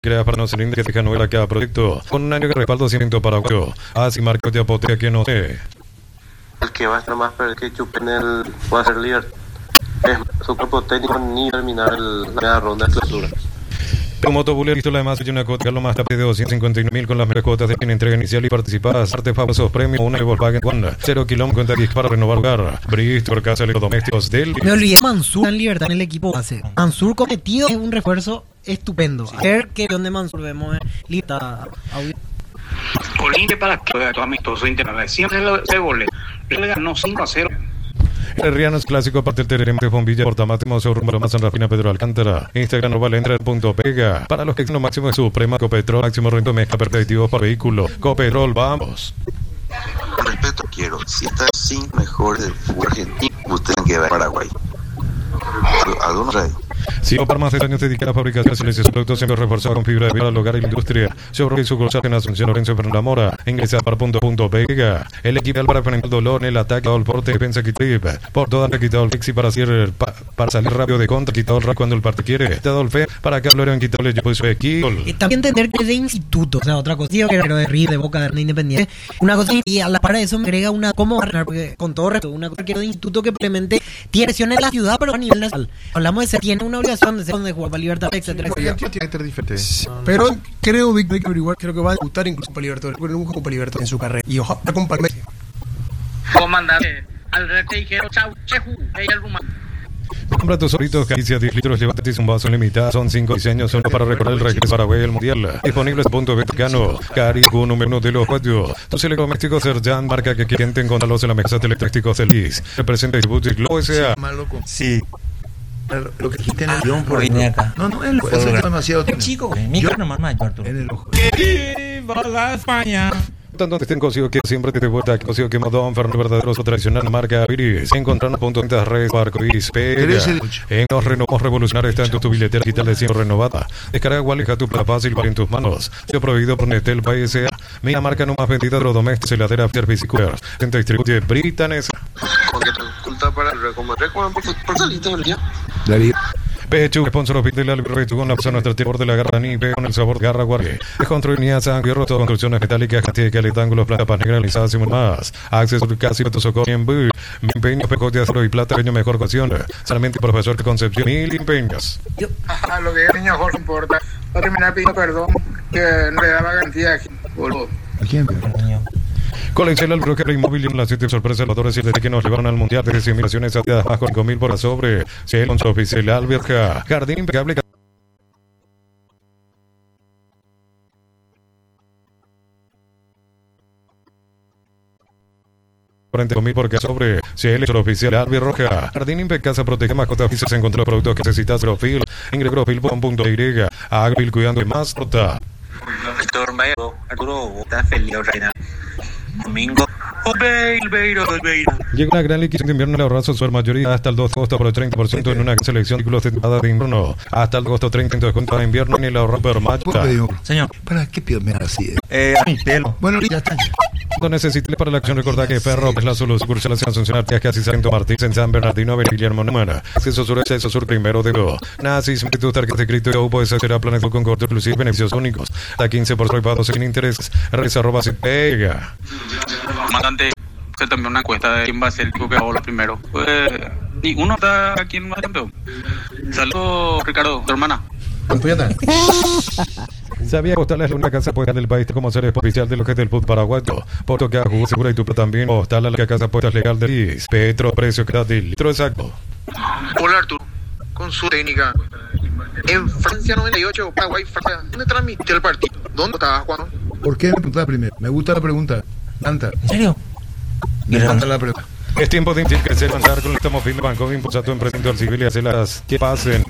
Crea para no ser que deja novela cada proyecto con un año de respaldo 100% paraguayo. Así marco de apotea que no sé. El que va a estar más pero el que chupen el va a ser líder. Es súper técnico ni terminar la ronda de clausura. Como Motobully ha visto la demás y una cuota lo más tarde de 259.000 con las mejores cuotas de entrega inicial y participadas. Arte famosos premios, una de Volkswagen One, 0 kilómetros cuenta aquí para renovar hogar. Bristol, casa de electrodomésticos del... Me olvidé, Mansur en libertad en el equipo base. Mansur cometido es un refuerzo estupendo. A ver qué donde Mansur vemos libertad. Olimpia para que juega todo amistoso internacional. Siempre se gole. Le ganó 5-0. El Riano es clásico aparte del Tererem de Bombilla Portamate Museo Rumbo más San Rafina Pedro Alcántara. Instagram vale entra el punto pega. Para los que lo máximo es Suprema Copetrol, máximo rento mezcla perfectivos para vehículo. Copetrol, vamos. Con respeto quiero, si están 5 mejores del fútbol argentino, usted tiene que ver a Paraguay. ¿Algunos hay? Si por más de años dedica a la fabricación de sus productos siempre reforzado con fibra de vida al hogar y la industria. Sobre su sucursal en Asunción Lorenzo Fernanda Mora. Ingresa para punto pega. El equipo para frenar el dolor en el ataque al porte defensa quitib. Por toda la quitado el fixi para salir rápido de contra, quitado el cuando el parte quiere. Quitado el fe para que hablaron quitarle yo su equipo. También entender que es de instituto, o sea, otra cosa. Digo que era de Río, de Boca, de Independiente. Una cosa, y a la par de eso me agrega una, ¿cómo ganar? Porque con todo respeto, una cosa que era de instituto que simplemente tiene presión en la ciudad, pero a nivel nacional. Hablamos de ser, tiene una obligación de ser donde jugar para Libertad, etcétera, etcétera. Tiene que ser diferente. Pero creo, Vic, que averiguar, creo que va a debutar incluso para Libertadores, porque nunca Copa Libertadores en su carrera. Y ojalá con Palmeiras. Comandante, al rete dijeron chau, cheju, ella el rumano. Compra tus solitos, caricia 10 litros, llévate un vaso limitado. Son 5 diseños solo para recordar el regreso Paraguay al Mundial. Disponibles a punto Vaticano. Cari, número 1 de los cuatro. Tus electrodomésticos Serjan, marca que quieren encontrarlos en la mesa de electrodomésticos Feliz. Representa y Boutique Lo sea. Más loco. Sí. Lo que dijiste en el guión por vine acá. No, él es demasiado chico. Mi cara nomás más, Arturo. en el ojo. ¡Que viva la España! Tanto estén consigo que siempre te vuelta consigo que Modón Fernández verdadero su tradicional marca Iris. Encontrando punto en las redes Barco Iris pega. En los renovos revolucionarios está en tu billetera digital de 100 renovada. Descarga Wallet tu plata fácil para en tus manos. Se ha prohibido por Netel País sea. Mira marca no más vendida de los domésticos heladera Service Coolers. Se distribuye britanesa. Con que te oculta para recomendar por salita del día. Pechu, sponsor oficial de la Libre con la persona nuestra de la garra nive con el sabor de garra guardia. De construir sangre roto construcciones metálicas, cantidad de rectángulos, plata para generalizadas y más. Acceso casi a tu socorro en Bu. Mi empeño, pejo de acero y plata, peño mejor cocción. Solamente profesor de Concepción, mil empeños. Lo que el niño Jorge importa. Va a terminar pidiendo perdón que no le daba garantía aquí. Boludo. ¿A quién? Colecciona el broker inmóvil y las 7 sorpresas motores y desde que nos llevaron al mundial de simulaciones a bajo 5.000 por sobre. Cielo oficial Alberja. Jardín impecable. 40.000 porque sobre CL oficial Albert Roja. Jardín Impecasa protege mascotas oficial se encontró productos que necesitas profil. Ingre profil.y. Agril cuidando de mascota. Víctor Mayo, Arturo, está feliz, Reina. Domingo. Llega una gran liquidación de invierno en la ahorrazo su mayoría hasta el 2 de agosto por el 30% en una selección de artículos de temporada de invierno. Hasta el agosto 30% de descuento de invierno en el ahorro per matcha. Señor. ¿Para qué pido así? A mi pelo. Bueno, ya está. No necesites para la acción recordar que Ferro es la solución cursa en Asunción que así Santo Martínez en San Bernardino en Guillermo Número. Acceso sur primero de go. Nazis, tus tarjetas de crédito y puede ser planes con corto inclusive beneficios únicos. Hasta 15 por pagos sin intereses. Redes arroba se pega. Comandante, se también una encuesta de quién va a ser el equipo que hago lo primero. Ninguno está aquí en el campeón. Saludos, Ricardo, tu hermana. Sabía costarles una casa puesta del país como ser oficial de lo que es del fútbol paraguayo. Por toque a jugo segura y tu también. Hostal a la casa puesta legal de IS. Petro, precio que da del litro exacto. Hola Arturo, con su técnica. En Francia 98, Paraguay, Francia. ¿Dónde transmitió el partido? ¿Dónde estabas jugando? ¿Por qué me preguntas primero? Me gusta la pregunta. Canta. ¿En serio? Me encanta la pregunta. Es tiempo de crecer, avanzar con el estamos firme, Banco impulsar tu emprendimiento al civil y hacer las que pasen.